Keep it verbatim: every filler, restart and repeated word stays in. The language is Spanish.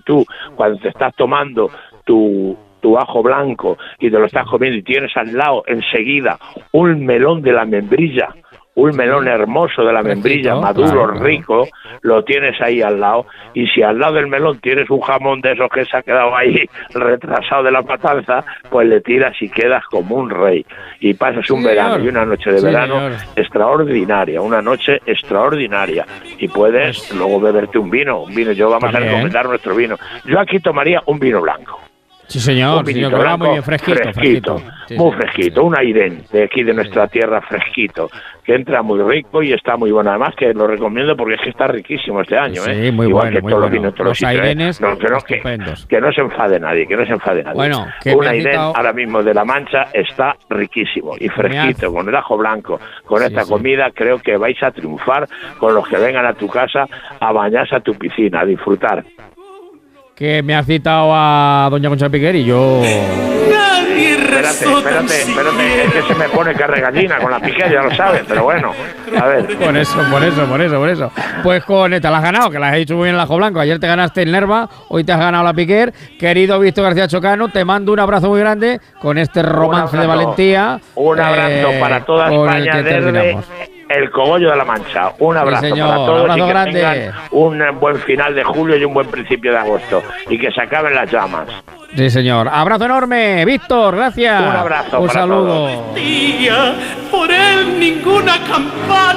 tú, cuando te estás tomando tu, tu ajo blanco y te lo estás comiendo y tienes al lado enseguida un melón de la membrilla, un melón hermoso de la membrilla, maduro, claro, rico, claro. Lo tienes ahí al lado, y si al lado del melón tienes un jamón de esos que se ha quedado ahí retrasado de la matanza, pues le tiras y quedas como un rey, y pasas un sí, verano señor. y una noche de sí, verano señor. extraordinaria, una noche extraordinaria, y puedes pues, luego beberte un vino, un vino, yo vamos también. a recomendar nuestro vino, yo aquí tomaría un vino blanco. Sí, señor, un señor, que va muy bien fresquito, fresquito, fresquito. Sí, muy fresquito, sí. un airén de aquí de nuestra sí. tierra fresquito, que entra muy rico y está muy bueno, además que lo recomiendo porque es que está riquísimo este año, sí, ¿eh? muy Igual bueno, que muy todos bueno. los vinos, todos los los airenes, no, que, no, que, que no se enfade nadie, que no se enfade nadie. Bueno, un airén citado... ahora mismo de La Mancha está riquísimo y fresquito, con el ajo blanco, con sí, esta sí. comida, creo que vais a triunfar con los que vengan a tu casa a bañarse a tu piscina, a disfrutar. Que me has citado a doña Concha Piquer y yo... Nadie espérate, espérate, espérate, es que se me pone carregallina con la Piquer, ya lo sabes, pero bueno, a ver. Por eso, por eso, por eso, por eso. Pues con esta la has ganado, que la has hecho muy bien el ajo blanco. Ayer te ganaste el Nerva, hoy te has ganado la Piquer. Querido Víctor García Chocano, te mando un abrazo muy grande con este romance de valentía. Un abrazo eh, para toda España desde el Cogollo de la Mancha. Un abrazo sí, señor, para todos abrazo y que grande. tengan un buen final de julio y un buen principio de agosto. Y que se acaben las llamas. Sí, señor. Abrazo enorme, Víctor, gracias. Un abrazo. Un para saludo. Todos. Por él ninguna campana.